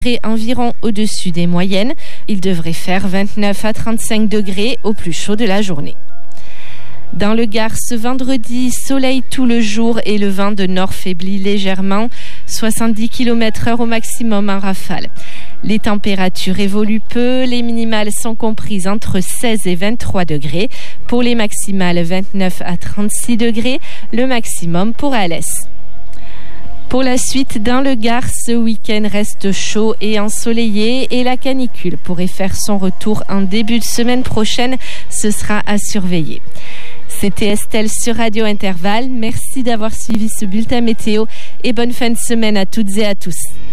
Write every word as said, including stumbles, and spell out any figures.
environ au-dessus des moyennes. Il devrait faire vingt-neuf à trente-cinq degrés au plus chaud de la journée. Dans le Gard, ce vendredi, soleil tout le jour et le vent de nord faiblit légèrement, soixante-dix kilomètres heure au maximum en rafale. Les températures évoluent peu, les minimales sont comprises entre seize et vingt-trois degrés. Pour les maximales, vingt-neuf à trente-six degrés, le maximum pour Alès. Pour la suite, dans le Gard, ce week-end reste chaud et ensoleillé et la canicule pourrait faire son retour en début de semaine prochaine. Ce sera à surveiller. C'était Estelle sur Radio Intervalle. Merci d'avoir suivi ce bulletin météo et bonne fin de semaine à toutes et à tous.